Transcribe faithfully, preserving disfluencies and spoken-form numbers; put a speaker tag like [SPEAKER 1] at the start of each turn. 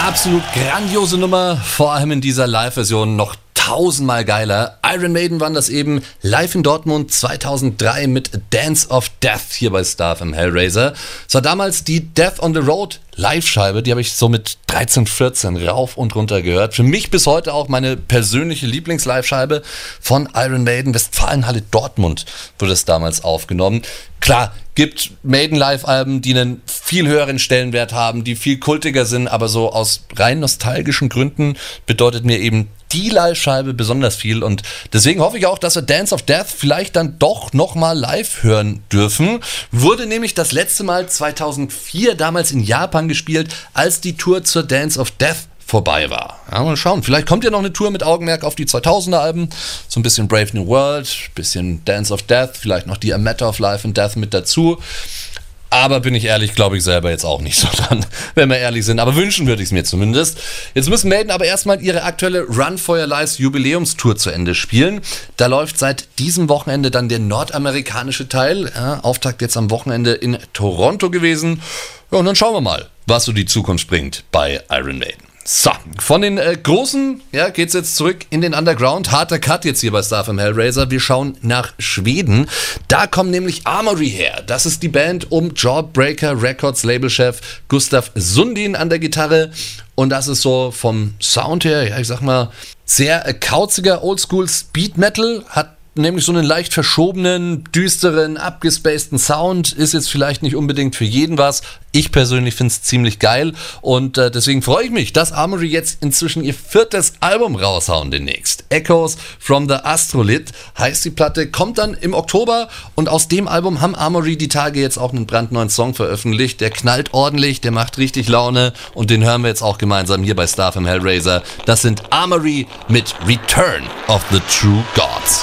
[SPEAKER 1] absolut grandiose Nummer, vor allem in dieser Live-Version noch tausendmal geiler. Iron Maiden waren das eben live in Dortmund zweitausenddrei mit Dance of Death hier bei Star F M Hellraiser. Es war damals die Death on the Road Live-Scheibe, die habe ich so mit dreizehn, vierzehn rauf und runter gehört. Für mich bis heute auch meine persönliche Lieblings-Live-Scheibe von Iron Maiden. Westfalenhalle Dortmund wurde es damals aufgenommen. Klar, gibt Maiden-Live-Alben, die einen viel höheren Stellenwert haben, die viel kultiger sind, aber so aus rein nostalgischen Gründen bedeutet mir eben die Live-Scheibe besonders viel und deswegen hoffe ich auch, dass wir Dance of Death vielleicht dann doch nochmal live hören dürfen. Wurde nämlich das letzte Mal zweitausendvier damals in Japan gespielt, als die Tour zur Dance of Death vorbei war. Ja, mal schauen, vielleicht kommt ja noch eine Tour mit Augenmerk auf die zweitausender Alben, so ein bisschen Brave New World, bisschen Dance of Death, vielleicht noch die A Matter of Life and Death mit dazu. Aber bin ich ehrlich, glaube ich selber jetzt auch nicht so dran, wenn wir ehrlich sind. Aber wünschen würde ich es mir zumindest. Jetzt müssen Maiden aber erstmal ihre aktuelle Run for Your Lives Jubiläumstour zu Ende spielen. Da läuft seit diesem Wochenende dann der nordamerikanische Teil. Ja, Auftakt jetzt am Wochenende in Toronto gewesen. Ja, und dann schauen wir mal, was so die Zukunft bringt bei Iron Maiden. So, von den äh, Großen ja, geht's jetzt zurück in den Underground. Harter Cut jetzt hier bei Star F M Hellraiser. Wir schauen nach Schweden. Da kommt nämlich Armory her. Das ist die Band um Jawbreaker Records Labelchef Gustav Sundin an der Gitarre. Und das ist so vom Sound her, ja, ich sag mal, sehr äh, kauziger Oldschool Speed Metal. Hat nämlich so einen leicht verschobenen, düsteren, abgespaceden Sound. Ist jetzt vielleicht nicht unbedingt für jeden was. Ich persönlich finde es ziemlich geil und äh, deswegen freue ich mich, dass Armory jetzt inzwischen ihr viertes Album raushauen demnächst. Echoes from the Astrolith heißt die Platte, kommt dann im Oktober und aus dem Album haben Armory die Tage jetzt auch einen brandneuen Song veröffentlicht. Der knallt ordentlich, der macht richtig Laune und den hören wir jetzt auch gemeinsam hier bei Star F M Hellraiser. Das sind Armory mit Return of the True Gods.